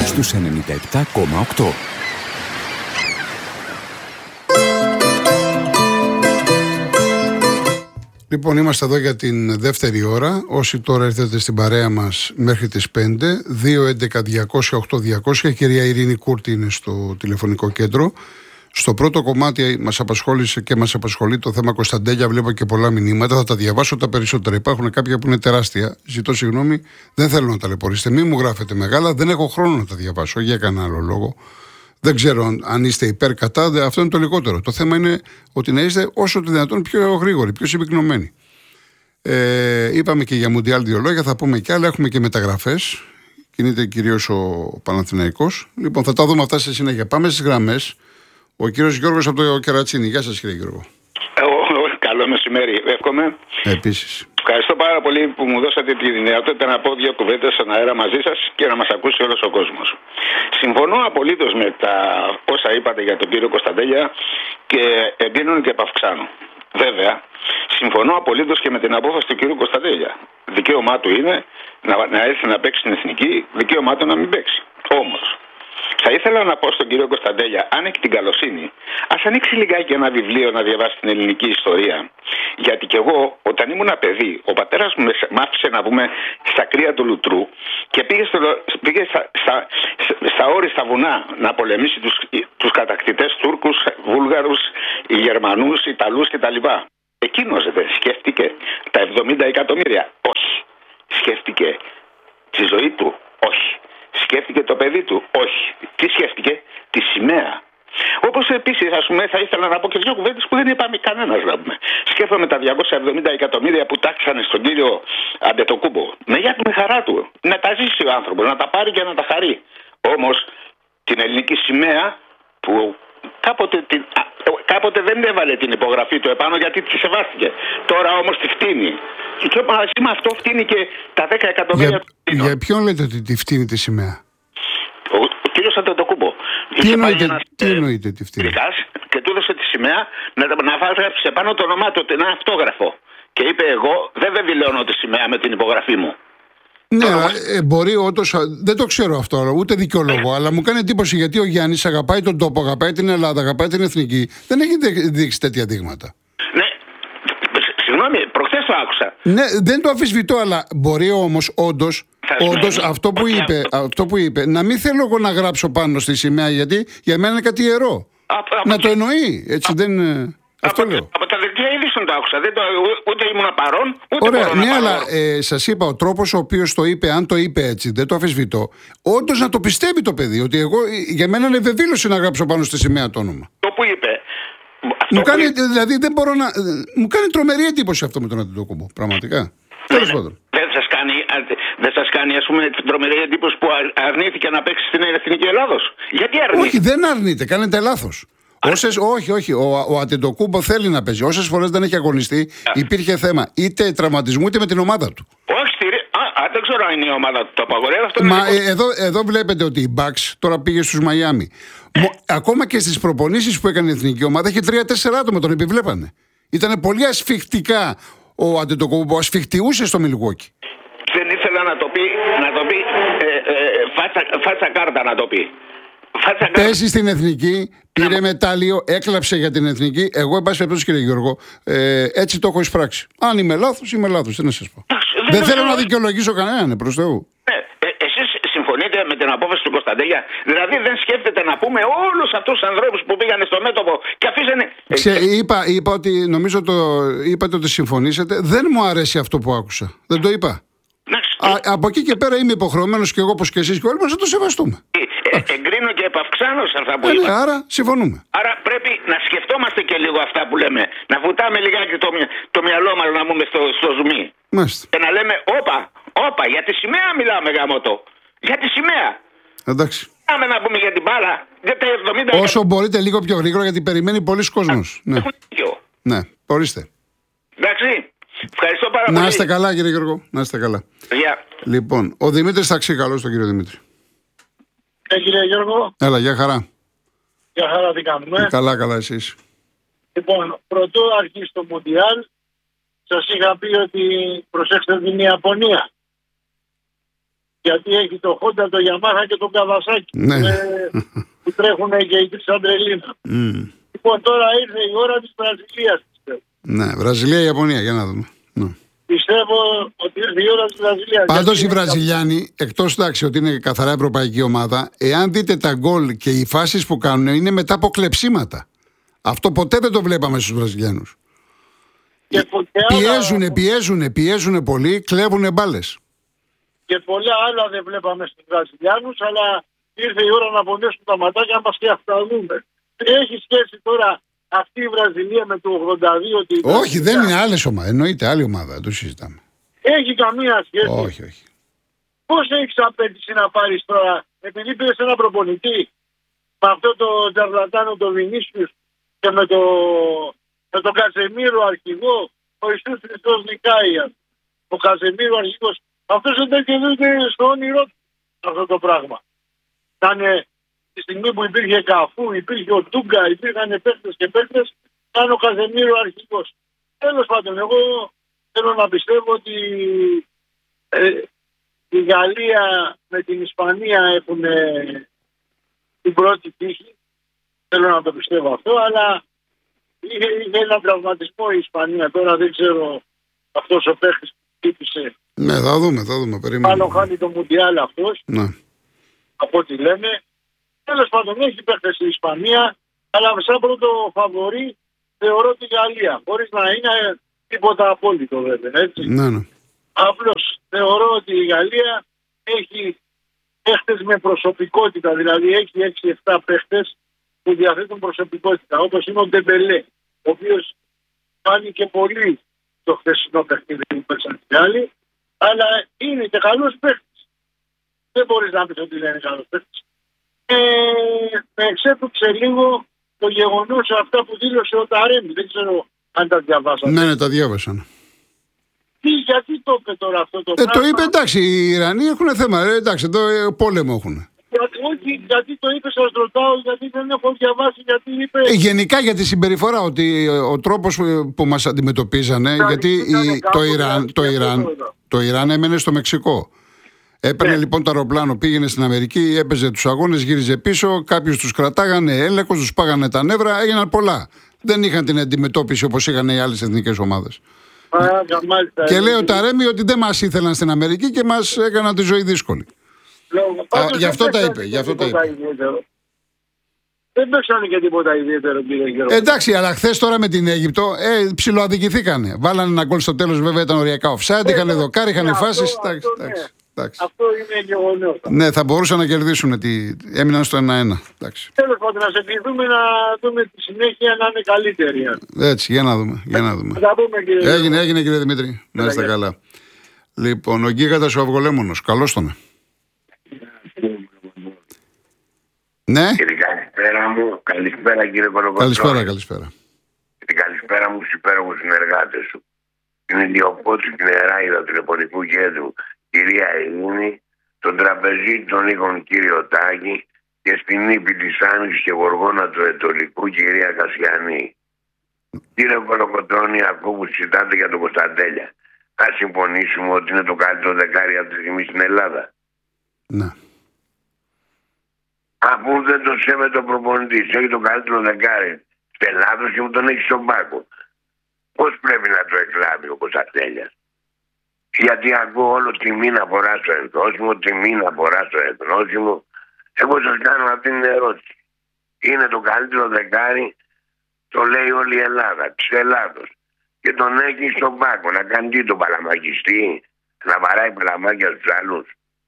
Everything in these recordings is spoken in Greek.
στους 97,8. Λοιπόν, είμαστε εδώ για την δεύτερη ώρα. Όσοι τώρα έρθετε στην παρέα μας μέχρι τις 5, 211-200-8200. Η κυρία Ειρήνη Κούρτη είναι στο τηλεφωνικό κέντρο. Στο πρώτο κομμάτι μας απασχόλησε και μας απασχολεί το θέμα Κωνσταντέλια. Βλέπω και πολλά μηνύματα. Θα τα διαβάσω τα περισσότερα. Υπάρχουν κάποια που είναι τεράστια. Ζητώ συγγνώμη, δεν θέλω να ταλαιπωρήσετε. Μην μου γράφετε μεγάλα. Δεν έχω χρόνο να τα διαβάσω για κανένα άλλο λόγο. Δεν ξέρω αν είστε υπέρ κατά. Αυτό είναι το λιγότερο. Το θέμα είναι ότι να είστε όσο το δυνατόν πιο γρήγοροι, πιο συμπυκνωμένοι. Είπαμε και για Μουντιάλ 2 λόγια. Θα πούμε και άλλα. Έχουμε και μεταγραφές. Κινείται κυρίως ο Παναθηναϊκός. Λοιπόν, θα τα δούμε αυτά σε συνέχεια. Πάμε στις γραμμές. Ο κύριος Γιώργος από το Κερατσίνι. Γεια σας, κύριε Γιώργο. Καλό μεσημέρι, εύχομαι. Επίσης. Ευχαριστώ πάρα πολύ που μου δώσατε τη δυνατότητα να πω δύο κουβέντες στον αέρα μαζί σας και να μας ακούσει όλος ο κόσμος. Συμφωνώ απολύτως με τα όσα είπατε για τον κύριο Κωνσταντέλια και εμπίνουν και επαυξάνω. Βέβαια, συμφωνώ απολύτως και με την απόφαση του κύριου Κωνσταντέλια. Δικαίωμά του είναι να έρθει να παίξει στην εθνική, δικαίωμά του να μην παίξει. Όμως, θα ήθελα να πω στον κύριο Κωνσταντέλια, αν έχει την καλοσύνη, ας ανοίξει λιγάκι ένα βιβλίο να διαβάσει την ελληνική ιστορία. Γιατί κι εγώ, όταν ήμουν παιδί, ο πατέρας μου μ' άφησε να πούμε στα κρύα του Λουτρού και πήγε στα όριστα βουνά να πολεμήσει τους κατακτητές Τούρκους, Βούλγαρους, Γερμανούς, Ιταλούς κτλ. Εκείνος δεν σκέφτηκε τα 70 εκατομμύρια? Όχι. Σκέφτηκε τη ζωή του? Όχι. Σκέφτηκε το παιδί του? Όχι. Τι σκέφτηκε? Τη σημαία. Όπως επίσης, ας πούμε, θα ήθελα να πω και δύο κουβέντες που δεν είπαμε κανένας να πούμε. Σκέφτομαι τα 270 εκατομμύρια που τάξανε στον κύριο Αντετοκούμπο. Με γεια του, με χαρά του. Να τα ζήσει ο άνθρωπος, να τα πάρει και να τα χαρεί. Όμως την ελληνική σημαία που κάποτε δεν έβαλε την υπογραφή του επάνω γιατί τη σεβάστηκε. Τώρα όμως τη φτύνει. Και μαζί με αυτό φτύνει και τα 10 εκατομμύρια. Για ποιον λέτε ότι τη φτύνει τη σημαία? Ο κύριος Αντετοκούμπο. Τι εννοείται τη φτύνει? Και του έδωσε τη σημαία να βάζει επάνω το όνομά του, ένα αυτόγραφο. Και είπε, εγώ δεν δηλώνω τη σημαία με την υπογραφή μου. Ναι, μπορεί όντως, δεν το ξέρω αυτό, ούτε δικαιολογώ, αλλά μου κάνει εντύπωση γιατί ο Γιάννης αγαπάει τον τόπο, αγαπάει την Ελλάδα, αγαπάει την εθνική. Δεν έχει δείξει τέτοια δείγματα. Ναι, συγγνώμη, προχθές το άκουσα. Ναι, δεν το αμφισβητώ, αλλά μπορεί όμως όντως αυτό που είπε, να μην θέλω εγώ να γράψω πάνω στη σημαία, γιατί για μένα είναι κάτι ιερό. Να το εννοεί, έτσι δεν. Αυτό λέω. Από τα δελτία ειδήσεων το άκουσα. Ούτε ήμουν παρόν, ούτε ωραία, μπορώ ναι, να αλλά σας είπα, ο τρόπος ο οποίος το είπε, αν το είπε έτσι, δεν το αμφισβητώ, όντως να το πιστεύει το παιδί, ότι για μένα είναι βεβήλωση να γράψω πάνω στη σημαία το όνομα. Το που είπε. Δηλαδή δεν μπορώ να. Μου κάνει τρομερή εντύπωση αυτό με τον Αντετοκούμπο. Πραγματικά. Τέλος πάντων. Δεν σας κάνει, ας πούμε, τρομερή εντύπωση που αρνήθηκε να παίξει στην Εθνική Ελλάδος? Γιατί αρνήθηκε? Όχι, δεν αρνείται, κάνετε λάθος. Όχι. Ο Αντετοκούμπο θέλει να παίζει. Όσες φορές δεν έχει αγωνιστεί, υπήρχε θέμα είτε τραυματισμού είτε με την ομάδα του. Όχι, δεν ξέρω αν είναι η ομάδα του. Το απαγορεύει αυτό. Μα εδώ βλέπετε ότι η Bucks τώρα πήγε στους Μαϊάμι. Ακόμα και στις προπονήσεις που έκανε η εθνική ομάδα, είχε 3-4 άτομα, τον επιβλέπανε. Ήταν πολύ ασφιχτικά ο Αντετοκούμπο, ασφιχτιούσε στο Μιλγουόκι. Δεν ήθελα να το πει φάτσα κάρτα να το πει. Παίζει στην εθνική, πήρε μετάλλιο, έκλαψε για την εθνική. Εγώ, εν πάση περιπτώσει, κύριε Γιώργο, έτσι το έχω εισπράξει. Αν είμαι λάθος, είμαι λάθος. Τι να σας πω. Δεν θέλω να δικαιολογήσω κανέναν, προς Θεού. Εσείς συμφωνείτε με την απόφαση του Κωνσταντέλια? Δηλαδή δεν σκέφτεται να πούμε όλους αυτούς τους ανθρώπους που πήγανε στο μέτωπο και αφήσανε. Είπα ότι νομίζω είπατε ότι συμφωνήσετε. Δεν μου αρέσει αυτό που άκουσα. Δεν το είπα. Από εκεί και πέρα είμαι υποχρεωμένος και εγώ όπως και εσείς και όλοι μας να το σεβαστούμε. Εγκρίνω και επαυξάνω σε αυτά που είπα. Άρα συμφωνούμε. Άρα πρέπει να σκεφτόμαστε και λίγο αυτά που λέμε. Να βουτάμε λιγάκι το μυαλό μας να πούμε στο ζουμί. Μάλιστα. Και να λέμε όπα, για τη σημαία μιλάμε γαμώτο. Για τη σημαία. Εντάξει. Πάμε να πούμε για την μπάλα. Για τα 70. Όσο μπορείτε λίγο πιο γρήγορα γιατί περιμένει πολλοί κόσμος. Ναι, ορίστε. Εντάξει. Ευχαριστώ πάρα πολύ. Να είστε καλά, κύριε Γιώργο. Να είστε καλά. Λοιπόν, ο Δημήτρης Ταξί, καλώς τον κύριο Δημήτρη. Κύριε Γιώργο. Έλα, γεια χαρά. Γεια χαρά, τι κάνουμε? Καλά, εσείς. Λοιπόν, πρωτού αρχίσει το Γιατί έχει το Honda, το Yamaha και το Kawasaki Ναι. που τρέχουν και οι τρεις αντρελίνα. Λοιπόν, τώρα ήρθε η ώρα της Βραζιλίας. Ναι, Βραζιλία-Ιαπωνία, για να δούμε. Ναι. Πιστεύω ότι ήρθε η ώρα της Βραζιλίας. Πάντως Γιατί οι Βραζιλιάνοι, εκτός εντάξει ότι είναι καθαρά ευρωπαϊκή ομάδα, εάν δείτε τα γκολ και οι φάσεις που κάνουν είναι μετά από κλεψίματα. Αυτό ποτέ δεν το βλέπαμε στους Βραζιλιάνους. Πιέζουν πολύ, κλέβουν μπάλες. Και πολλά άλλα δεν βλέπαμε στους Βραζιλιάνους, αλλά ήρθε η ώρα να πονέσουν τα ματάκια μας και αυταλούμε. Έχει σχέση τώρα αυτή η Βραζιλία με το 82? Όχι, δεν είναι άλλες ομάδες. Εννοείται άλλη ομάδα, το συζητάμε. Έχει καμία σχέση? Όχι. Πώς έχεις απέτηση να πάρεις τώρα, επειδή πήρες ένα προπονητή με αυτό το Τζαρλατάνο, το Βινίσιους και με τον Καζεμίρο αρχηγό, ο Ιησούς Χριστός νικάει. Ο Καζεμίρο αρχηγός, αυτός δεν κερδίζει στο όνειρό του αυτό το πράγμα. Ήταν τη στιγμή που υπήρχε Καφού, υπήρχε ο Τούγκα, υπήρχαν παίκτες και παίκτες, ήταν ο Καζεμίρο αρχηγός. Τέλος πάντων, εγώ θέλω να πιστεύω ότι η Γαλλία με την Ισπανία έχουν την πρώτη τύχη. Θέλω να το πιστεύω αυτό, αλλά είχε ένα τραυματισμό η Ισπανία. Τώρα δεν ξέρω αυτός ο παίκτης που χτύπησε. Ναι, θα δούμε, περιμένουμε. Μάλλον χάνει το Μουντιάλ αυτός, Ναι. από ό,τι λένε. Τέλος πάντων, έχει παίκτες η Ισπανία, αλλά σαν πρώτο φαβορί θεωρώ τη Γαλλία. Χωρίς να είναι τίποτα απόλυτο βέβαια, έτσι. Ναι. Απλώς θεωρώ ότι η Γαλλία έχει παίχτες με προσωπικότητα, δηλαδή έχει 6-7 παίχτες που διαθέτουν προσωπικότητα, όπως είναι ο Ντεμπελέ, ο οποίος φάνηκε πολύ το χθεσινό παιχνίδι που παίξαν οι Γάλλοι, αλλά είναι και καλός παίχτης. Δεν μπορείς να πεις ότι δεν είναι καλός παίχτης. Με εξέπληξε λίγο το γεγονός αυτά που δήλωσε ο Ταρέμι. Δεν ξέρω αν τα διαβάσατε. Ναι, τα διάβασαν. Γιατί το είπε τώρα αυτό το πράγμα? Το είπε, εντάξει, οι Ιρανοί έχουν θέμα. Εντάξει, εδώ πόλεμο έχουν. Όχι, γιατί το είπε, σας ρωτάω, γιατί δεν έχω διαβάσει, γιατί είπε. Γενικά για τη συμπεριφορά, ότι ο τρόπος που μας αντιμετωπίζανε, γιατί το Ιράν έμενε στο Μεξικό. Έπαιρνε λοιπόν το αεροπλάνο, πήγαινε στην Αμερική, έπαιζε τους αγώνες, γύριζε πίσω, κάποιους τους κρατάγανε έλεγχος, τους πάγανε τα νεύρα, έγιναν πολλά. Δεν είχαν την αντιμετώπιση όπως είχαν οι άλλες εθνικές ομάδες. Και λέει ο Ταρέμι ότι δεν μας ήθελαν στην Αμερική και μας έκαναν τη ζωή δύσκολη. Γι' αυτό τα είπε. Δεν παίξανε και τίποτα ιδιαίτερο, κύριε Γιώργο. Εντάξει, αλλά χθες τώρα με την Αίγυπτο ψιλοαδικηθήκανε. Βάλανε ένα γκολ στο τέλος, βέβαια ήταν οριακά offside, είχαν δοκάρι, είχαν φάσεις. Αυτό είναι γεγονός. Ναι, θα μπορούσαν να κερδίσουν. Έμειναν στο 1-1. Τέλος πάντων, να σε ευχηθούμε να δούμε τη συνέχεια να είναι καλύτερη. Έτσι, για να δούμε. Θα πούμε, κύριε. Έγινε, κύριε Δημήτρη. Να είστε καλά. Λοιπόν, ο Γκίγαντας ο Αυγολέμονος. Καλώς τον. Ναι. Καλησπέρα μου. Καλησπέρα, κύριε Κολοκοτρώνη. Καλησπέρα. Την καλησπέρα μου στους υπέροχους συνεργάτες σου. Την ιδιοπότη την Εράιδα του τηλεφωνικού κέντρου, κυρία Ελλήνη, τον τραπεζίτη των οίκων κύριο Τάκη και στην ύπη της Άνης και γοργόνα του Ετωλικού, κυρία Κασιανή. Κύριε Κολοκοτρώνη, ακούω που συζητάτε για τον Κωνσταντέλια. Θα συμφωνήσουμε ότι είναι το καλύτερο δεκάρι αυτή τη στιγμή στην Ελλάδα? Ναι. Αφού δεν το σέβεται ο προπονητής, έχει το καλύτερο δεκάρι στην Ελλάδα και μου τον έχει στον πάκο. Πώς πρέπει να το εκλάβει ο Κωνσταντέλιας? Γιατί ακούω όλο τιμή να φορά στο ενθόσιμο, τιμή να φορά στο εθνόσιμο. Εγώ σας κάνω αυτή την ερώτηση. Είναι το καλύτερο δεκάρι, το λέει όλη η Ελλάδα, της Ελλάδος. Και τον έχει στον πάκο να κάνει τι, τον παλαμακιστή, να βαράει παλαμάκια στους άλλους.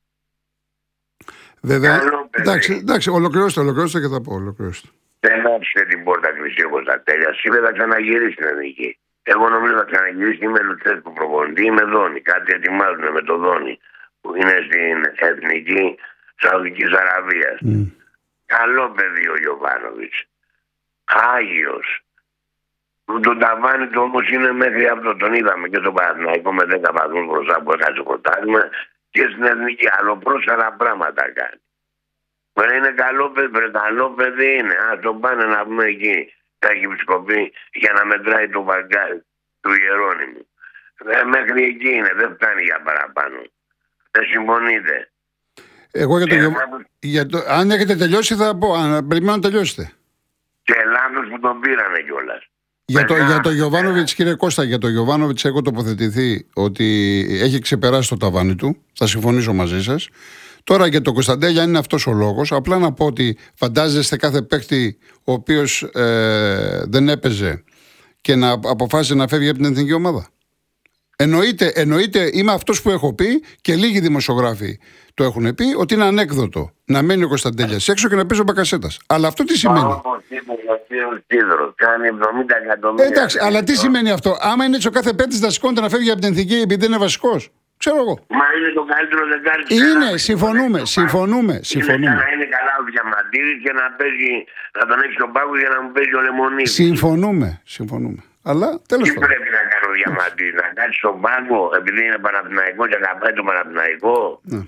Βέβαια. Εντάξει, ολοκληρώστε και θα πω. Δεν άφησε την πόρτα κλειστή ο Κωνσταντέλιας. Σήμερα θα ξαναγυρίσει στην εθνική. Εγώ νομίζω θα ξαναγυρίσει και με Λουτσέσκου προπονητή, με Δόνη. Κάτι ετοιμάζουν με το Δόνη που είναι στην εθνική Σαουδικής Αραβίας. Καλό παιδί ο Γιοβάνοβιτς. Άγιος. Τον ταβάνι του όμως είναι μέχρι αυτό. Τον είδαμε και στο Παναθηναϊκό με 10 βαθμούς μπροστά που έκανε κοτάρισμα και στην εθνική. Αλλοπρόσαρα πράγματα κάνει. Είναι καλό παιδί είναι. Ας τον πάνε να πούμε εκεί. Τα έχει επισκοπεί για να μετράει το βαγκάρι του Ιερώνυμου. Μέχρι εκεί είναι, δεν φτάνει για παραπάνω. Δεν συμφωνείτε? Εγώ αν έχετε τελειώσει θα πω, περιμένω να τελειώσετε. Και λάθος που τον πήρανε κιόλας. Για το Γιοβάνοβιτς, κύριε Κώστα, για το Γιοβάνοβιτς έχω τοποθετηθεί ότι έχει ξεπεράσει το ταβάνι του. Θα συμφωνήσω μαζί σας. Τώρα για το Κωνσταντέλια είναι αυτός ο λόγος. Απλά να πω ότι φαντάζεστε κάθε παίκτη ο οποίος δεν έπαιζε και να αποφάσισε να φεύγει από την εθνική ομάδα. Εννοείται, είμαι αυτός που έχω πει και λίγοι δημοσιογράφοι το έχουν πει ότι είναι ανέκδοτο να μένει ο Κωνσταντέλιας έξω και να παίζει ο Μπακασέτας. Αλλά αυτό τι σημαίνει? Κάνει 70 εκατομμύρια. Εντάξει, αλλά τι σημαίνει αυτό? Άμα είναι έτσι ο κάθε παίκτης να σηκώνεται να φεύγει από την εθνική επειδή δεν είναι βασικός. Ξέρω εγώ. Μα είναι το καλύτερο δεκάρι. Είναι, συμφωνούμε. Είναι να είναι καλά ο Διαμαντήρης και να τον έχει στον πάγκο για να μου παίζει ο Λεμονίδης. Συμφωνούμε. Αλλά τέλος πάντων. Τι πρέπει να κάνει ο Διαμαντήρης? Να κάτσει στον πάγκο επειδή είναι Παναθηναϊκό και να πάει το Παναθηναϊκό? Ναι.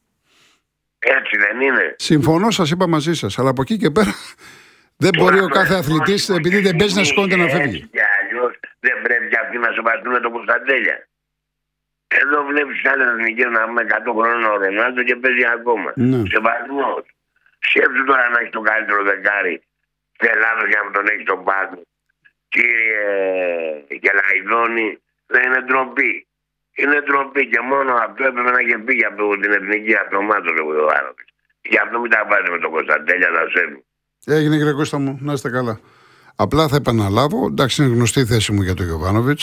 Έτσι δεν είναι? Συμφωνώ, σας είπα μαζί σας. Αλλά από εκεί και πέρα δεν μπορεί ο κάθε αθλητής επειδή δεν παίζει να σηκώνεται να φεύγει. Και αλλιώς δεν πρέπει αυτοί να σεβαστούν τον Κωνσταντέλια. Εδώ βλέπεις άλλες εθνικές να πούμε 100 χρόνια ο Ρονάλντο και παίζει ακόμα. Ναι. Σεβασμός. Σκέψου τώρα να έχει το καλύτερο δεκάρι σε Ελλάδος για να τον έχει στον πάγκο. Κύριε Κελαϊδόνη, δεν είναι ντροπή. Είναι ντροπή και μόνο αυτό έπρεπε να έχει φύγει από την εθνική αυτομάτω ο Γιοβάνοβιτς. Γι' αυτό μην τα βάζει με τον Κωνσταντέλια να σέβει. Έγινε, κύριε Κώστα μου, να είστε καλά. Απλά θα επαναλάβω, εντάξει, είναι γνωστή η θέση μου για τον Γιοβάνοβιτς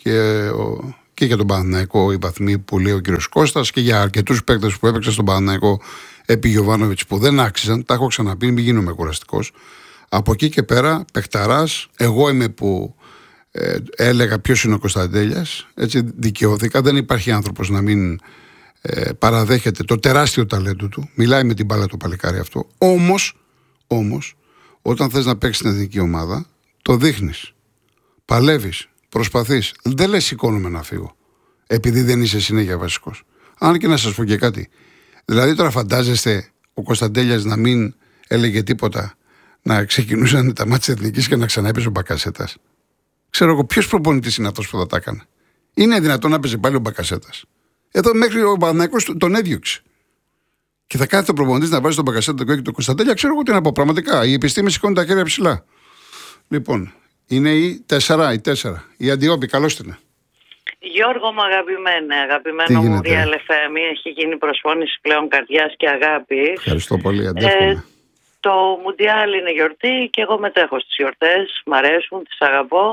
και για τον Παναθηναϊκό, οι βαθμοί που λέει ο κύριος Κώστας, και για αρκετούς παίκτες που έπαιξαν στον Παναθηναϊκό επί Γιοβάνοβιτς που δεν άξιζαν. Τα έχω ξαναπεί, μην γίνομαι κουραστικός. Από εκεί και πέρα, παιχταράς, εγώ είμαι που έλεγα ποιος είναι ο Κωνσταντέλιας. Έτσι δικαιώθηκα. Δεν υπάρχει άνθρωπος να μην παραδέχεται το τεράστιο ταλέντο του. Μιλάει με την μπάλα το παλικάρι αυτό. Όμως, όταν θες να παίξεις στην εθνική ομάδα, το δείχνεις. Παλεύεις. Προσπαθείς. Δεν λες σηκώνομαι να φύγω. Επειδή δεν είσαι συνέχεια βασικός. Αν και να σας πω και κάτι. Δηλαδή τώρα φαντάζεστε ο Κωνσταντέλιας να μην έλεγε τίποτα, να ξεκινούσαν τα μάτια της εθνικής και να ξαναέπαιζε ο Μπακασέτας? Ξέρω εγώ ποιος προπονητής είναι αυτός που θα τα έκανε? Είναι δυνατόν να παίζει πάλι ο Μπακασέτας? Εδώ μέχρι ο Παναθηναϊκός τον έδιωξε. Και θα κάθεται ο προπονητής να βάζει τον Μπακασέτα και τον Κωνσταντέλια. Ξέρω εγώ τι να πω. Πραγματικά η επιστήμη σηκώνει τα χέρια ψηλά. Λοιπόν. Είναι η 4. Η Αντιόπη, καλώς την. Γιώργο μου, αγαπημένο μου Real FM, έχει γίνει προσφώνηση πλέον καρδιάς και αγάπης. Ευχαριστώ πολύ, αντέχομαι. Το Μουντιάλ είναι γιορτή και εγώ μετέχω στις γιορτές, μ' αρέσουν, τις αγαπώ.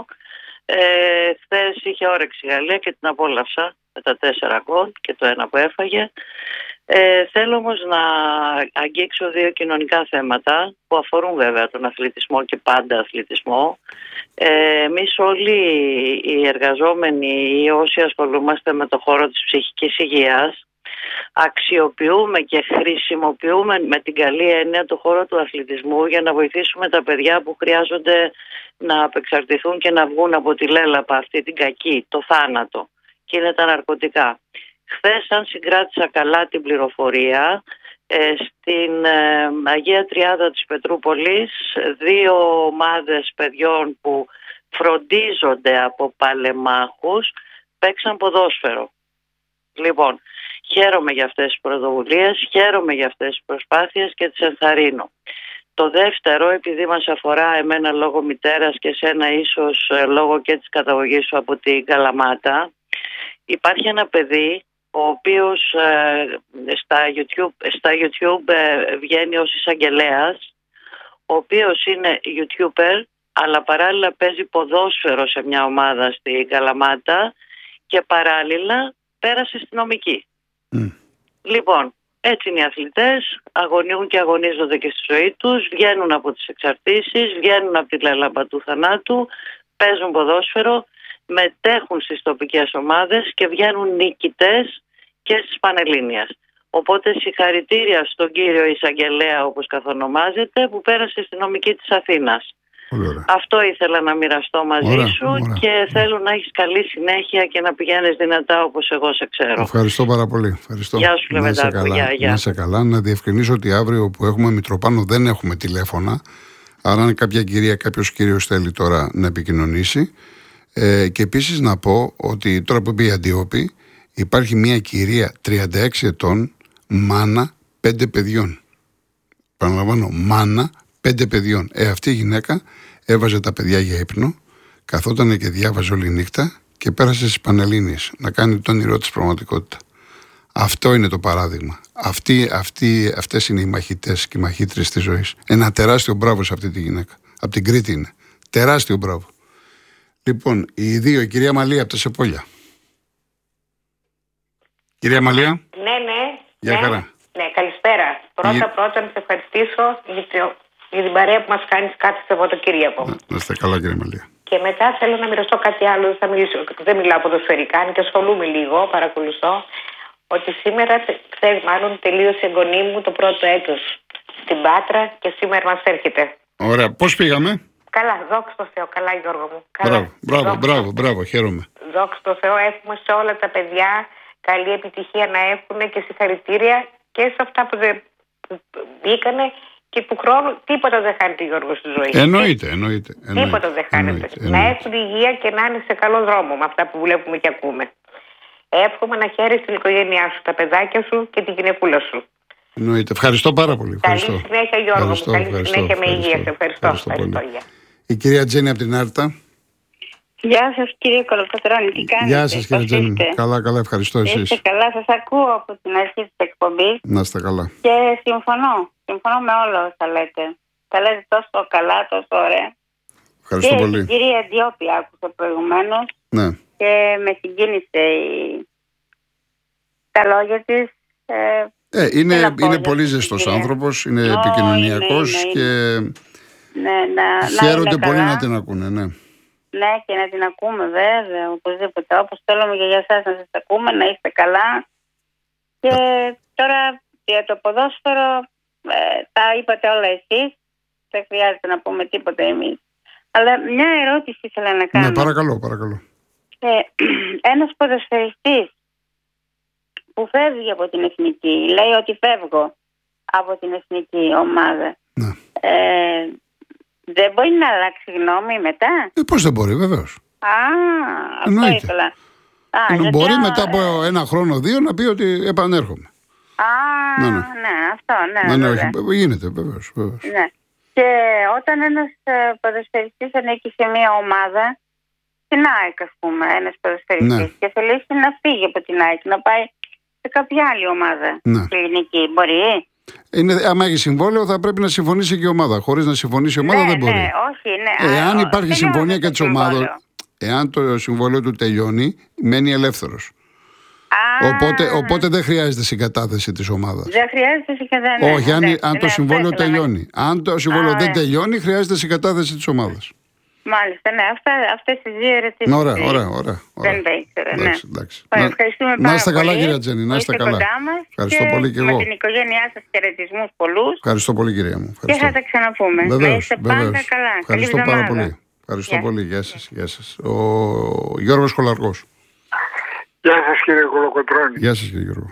Χθες είχε όρεξη η Γαλλία και την απόλαυσα με τα 4 γκολ και το 1 που έφαγε. Θέλω όμως να αγγίξω 2 κοινωνικά θέματα που αφορούν βέβαια τον αθλητισμό και πάντα αθλητισμό. Εμείς όλοι οι εργαζόμενοι ή όσοι ασχολούμαστε με το χώρο της ψυχικής υγείας αξιοποιούμε και χρησιμοποιούμε με την καλή έννοια το χώρο του αθλητισμού για να βοηθήσουμε τα παιδιά που χρειάζονται να απεξαρτηθούν και να βγουν από τη λέλαπα αυτή την κακή, το θάνατο, και είναι τα ναρκωτικά. Χθες, αν συγκράτησα καλά την πληροφορία, στην Αγία Τριάδα της Πετρούπολης 2 ομάδες παιδιών που φροντίζονται από παλεμάχους παίξαν ποδόσφαιρο. Λοιπόν, χαίρομαι για αυτές τις πρωτοβουλίες, χαίρομαι για αυτές τις προσπάθειες και τις ενθαρρύνω. Το δεύτερο, επειδή μας αφορά εμένα λόγω μητέρας και σένα ίσως λόγω και της καταγωγής σου από την Καλαμάτα, υπάρχει ένα παιδί ο οποίος στα YouTube βγαίνει ως εισαγγελέας, ο οποίος είναι YouTuber, αλλά παράλληλα παίζει ποδόσφαιρο σε μια ομάδα στην Καλαμάτα και παράλληλα πέρασε στη νομική. Λοιπόν, έτσι είναι οι αθλητές, αγωνιούν και αγωνίζονται και στη ζωή τους, βγαίνουν από τις εξαρτήσεις, βγαίνουν από τη λέλαπα του θανάτου, παίζουν ποδόσφαιρο, μετέχουν στις τοπικές ομάδες και βγαίνουν νικητές και στις Πανελλήνιας. Οπότε συγχαρητήρια στον κύριο εισαγγελέα, όπως καθονομάζεται, που πέρασε στη νομική της Αθήνας. Αυτό ήθελα να μοιραστώ μαζί σου και θέλω να έχεις καλή συνέχεια και να πηγαίνεις δυνατά όπως εγώ σε ξέρω. Ευχαριστώ πάρα πολύ. Ευχαριστώ. Γεια σου, Λεβεντάκο. Να είσαι καλά. Να διευκρινίσω ότι αύριο που έχουμε Μητροπάνο δεν έχουμε τηλέφωνα. Άρα αν κάποια κυρία, κάποιος κύριος θέλει τώρα να επικοινωνήσει. Και επίσης να πω ότι τώρα που είπε η Αντιόπη, υπάρχει μια κυρία 36 ετών, μάνα 5 παιδιών. Παραλαμβάνω, μάνα 5 παιδιών. Αυτή η γυναίκα έβαζε τα παιδιά για ύπνο, καθόταν και διάβαζε όλη νύχτα και πέρασε στις Πανελλήνιες να κάνει το όνειρό της πραγματικότητα. Αυτό είναι το παράδειγμα. Αυτές είναι οι μαχητές και οι μαχήτρες της ζωής. Ένα τεράστιο μπράβο σε αυτή τη γυναίκα. Από την Κρήτη είναι. Τεράστιο μπράβο. Λοιπόν, οι δύο, η κυρία Μαλία από τα Σεπόλια. Κυρία Μαλία. Ναι. Γεια χαρά. Ναι, καλησπέρα. Πρώτα να σε ευχαριστήσω για την παρέα που μας κάνεις κάθε Σαββατοκύριακο. Να είστε καλά, κυρία Μαλία. Και μετά θέλω να μοιραστώ κάτι άλλο. Δεν μιλάω ποδοσφαιρικά, αν και ασχολούμαι λίγο, παρακολουθώ. Ότι σήμερα, ξέρεις, μάλλον τελείωσε η εγγονή μου το πρώτο έτος στην Πάτρα και σήμερα μας έρχεται. Ωραία. Πώς πήγαμε? Καλά, δόξα τω Θεώ. Καλά, Γιώργο μου. Μπράβο, χαίρομαι. Δόξα τω Θεώ, έχουμε σε όλα τα παιδιά καλή επιτυχία να έχουν και συγχαρητήρια και σε αυτά που μπήκανε και του χρόνου. Τίποτα δεν χάνεται, Γιώργο, στη ζωή. Εννοείται. Τίποτα δεν χάνεται. Να έχουν υγεία και να είναι σε καλό δρόμο με αυτά που βλέπουμε και ακούμε. Εύχομαι να χαίρεσαι την οικογένειά σου, τα παιδάκια σου και την γυναικούλα σου. Εννοείται. Ευχαριστώ πάρα πολύ. Καλή συνέχεια, Γιώργο μου. Καλή συνέχεια με υγεία. Σε ευχαριστώ πολύ. Η κυρία Τζέννη από την Άρτα. Γεια σας, κύριε Κολοκοτρώνη, τι κάνετε? Γεια σας, κύριε Τζέννη. Καλά, ευχαριστώ εσείς. Είστε καλά, σας ακούω από την αρχή της εκπομπής. Να είστε καλά. Και συμφωνώ με όλα όσα λέτε. Τα λέτε τόσο καλά, τόσο ωραία. Ευχαριστώ και πολύ. Η κυρία Ντιόπη άκουσα προηγουμένως. Ναι. Και με συγκίνησε τα λόγια της. Είναι πολύ ζεστός άνθρωπος, είναι επικοινωνιακός και χαίρονται πολύ να την ακούνε, ναι. Ναι, και να την ακούμε, βέβαια, οπωσδήποτε. Όπως θέλουμε και για εσάς να σας ακούμε, να είστε καλά. Και τώρα για το ποδόσφαιρο, τα είπατε όλα εσείς. Δεν χρειάζεται να πούμε τίποτα εμείς. Αλλά μια ερώτηση ήθελα να κάνω. Ναι, παρακαλώ. Ένας ποδοσφαιριστής που φεύγει από την εθνική, λέει ότι φεύγω από την εθνική ομάδα. Ναι. Δεν μπορεί να αλλάξει γνώμη μετά? Πώς δεν μπορεί, βεβαίως. Αυτό ήθελα. Μπορεί μετά από 1 χρόνο, 2 να πει ότι επανέρχομαι. Αυτό, γίνεται, βεβαίως. Ναι. Και όταν ένας ποδοσφαιριστής ανήκει σε μια ομάδα, στην ΑΕΚ, ας πούμε, ένας ποδοσφαιριστής, και θελήσει να φύγει από την ΑΕΚ, να πάει σε κάποια άλλη ομάδα ελληνική, μπορεί? Άμα έχει συμβόλαιο, θα πρέπει να συμφωνήσει και η ομάδα. Χωρίς να συμφωνήσει η ομάδα δεν μπορεί. Εάν υπάρχει συμφωνία και της ομάδας, εάν το συμβόλαιο του τελειώνει, μένει ελεύθερος. Οπότε δεν χρειάζεται συγκατάθεση της ομάδας. Δεν χρειάζεται συγκατάθεση. Όχι, αν το συμβόλαιο τελειώνει. Αν το συμβόλαιο δεν τελειώνει, χρειάζεται συγκατάθεση της ομάδας. Μάλιστα, ναι. Αυτές τις δύο ερωτήσεις. Ωραία. Δεν τα ήξερα, ναι. Εντάξει. Ευχαριστούμε πάρα πολύ. Να είστε καλά, κυρία Τζέννη. Να είστε καλά. Ευχαριστώ πολύ και εγώ. Με την οικογένειά σας χαιρετισμούς πολλούς. Ευχαριστώ πολύ, κυρία μου. Και θα τα ξαναπούμε. Βεβαίως, να είστε πάντα καλά. Ευχαριστώ πάρα πολύ. Ευχαριστώ πολύ. Γεια σας. Ο Γιώργος Κολαρκός. Γεια σας, κύριε Κολοκοτρώνη. Γεια σας, κύριε Γιώργο.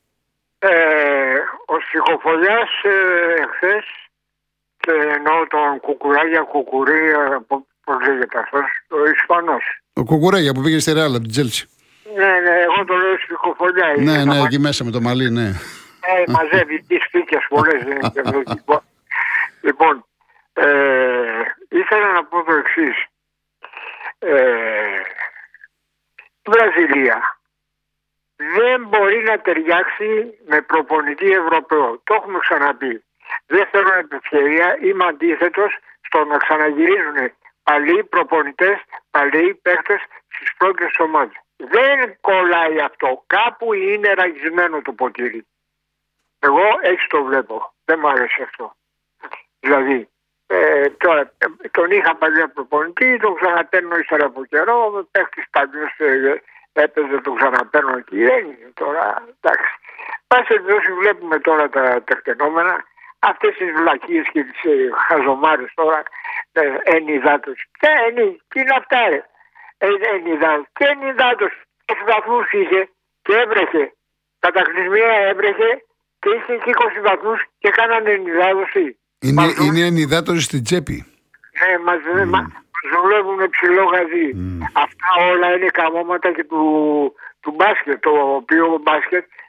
Ο Στοιχοφολιάς χθες, και εννοώ τον Κουκουράγια, πώς λέγεται αυτός, ο Ισπανός. Ο Κουκουράγια που πήγε στη Ρεάλ από την Τσέλσι. Ναι, εγώ το λέω Στοιχοφολιά. Ναι, εκεί μέσα με το μαλλί, ναι. Μαζεύει τις φύκες πολλές. Λοιπόν, ήθελα να πω το εξής. Η Βραζιλία δεν μπορεί να ταιριάξει με προπονητή Ευρωπαίο. Το έχουμε ξαναπεί. Δεν θέλω ευκαιρία, είμαι αντίθετος στο να ξαναγυρίζουν παλιοί προπονητές, παλιοί παίχτες στις πρώτες ομάδες. Δεν κολλάει αυτό. Κάπου είναι ραγισμένο το ποτήρι. Εγώ έτσι το βλέπω. Δεν μου αρέσει αυτό. Δηλαδή, τώρα τον είχα παλιά προπονητή, τον ξαναπαίρνω ύστερα από καιρό, παίχτης παλιός έπαιζε, τον ξαναπαίρνω εκεί. Δεν είναι τώρα, εντάξει. Πάση περιπτώσει βλέπουμε τώρα τα τεκτενόμενα, αυτές τις βλακίες και τις χαζομάρες τώρα, ενυδάτωση. Τι είναι αυτά ρε. Ενυδάτωση. Και ενυδάτωση. 6 βαθμούς είχε και έβρεχε. Κατακλυσμία έβρεχε και είχε και 20 βαθμούς και κάνανε ενυδάτωση. Είναι ενυδάτωση στην τσέπη. Ναι, μας δουλεύουν ψηλό γαζί. Αυτά όλα είναι καμώματα και του μπάσκετ, το οποίο μπάσκετ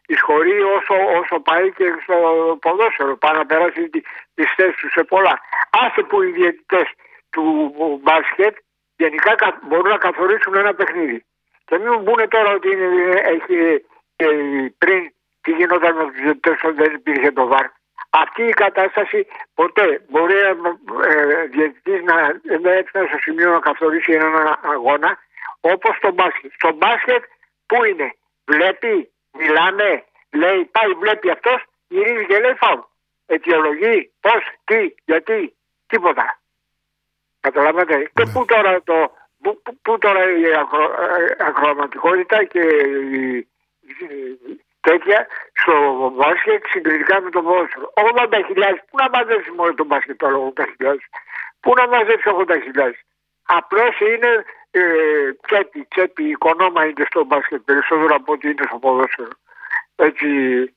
εισχωρεί όσο πάει και στο ποδόσφαιρο. Πάει να περάσει τις θέσεις του σε πολλά. Άσε που οι διαιτητές του μπάσκετ γενικά μπορούν να καθορίσουν ένα παιχνίδι. Και μην μου πούνε τώρα ότι έχει πριν τι γινόταν με τους διαιτητές όταν δεν υπήρχε το ΒΑΡ. Αυτή η κατάσταση ποτέ μπορεί διαιτητής να έρθει στο σημείο να καθορίσει έναν αγώνα όπως το μπάσκετ. Στο μπάσκετ πού είναι, βλέπει, μιλάμε, λέει, πάει, βλέπει αυτός, γυρίζει και λέει φάουλ. Αιτιολογεί, πώς, τι, γιατί, τίποτα. Καταλαβαίνετε. Και πού τώρα η ακροαματικότητα και η τέτοια στο μπάσκετ συγκριτικά με το ποδόσφαιρο. 80.000, πού να μαζέψει μόνο το μπάσκετ τώρα 80.000, πού να μαζέψει 80.000. Απλώς είναι τσέπη, οικονόμα είναι στο μπάσκετ περισσότερο από ό,τι είναι στο ποδόσφαιρο. Έτσι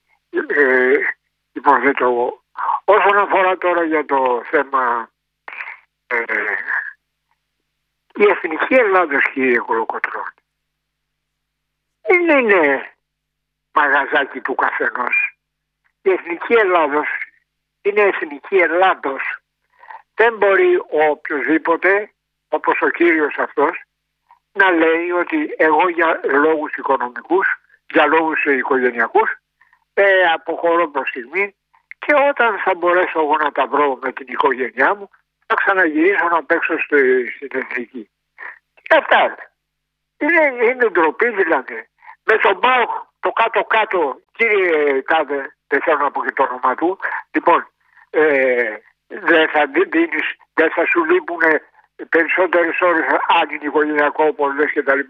υποθέτω εγώ. Όσον αφορά τώρα για το θέμα η Εθνική Ελλάδος, κύριε Κολοκοτρώνη, δεν είναι μαγαζάκι του καθενός. Η Εθνική Ελλάδος είναι Εθνική Ελλάδος. Δεν μπορεί ο οποιοσδήποτε, όπως ο κύριος αυτός, να λέει ότι εγώ για λόγους οικονομικούς, για λόγους οικογενειακούς, αποχωρώ προς στιγμή και όταν θα μπορέσω εγώ να τα βρω με την οικογένειά μου, θα ξαναγυρίσω να παίξω στην Εθνική. Και αυτά είναι ντροπή δηλαδή. Με τον ΠΑΟΚ το κάτω-κάτω, κύριε Κάδε, δεν θέλω να πω και το όνομα του, λοιπόν, δεν θα σου λείπουν περισσότερες ώρες αν είναι οικογενειακό, όπως λες και τα λοιπά.